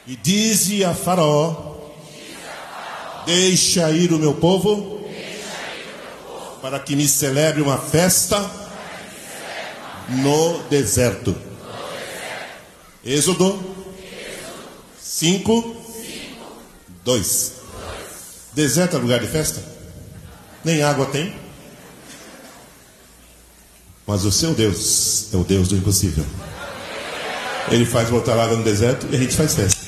E dize a Faraó: deixa ir o meu povo, para que me celebre uma festa no deserto. Êxodo 5, 2. Deserto é lugar de festa? Nem água tem. Mas o seu Deus é o Deus do impossível. Ele faz botar água no deserto e a gente faz festa.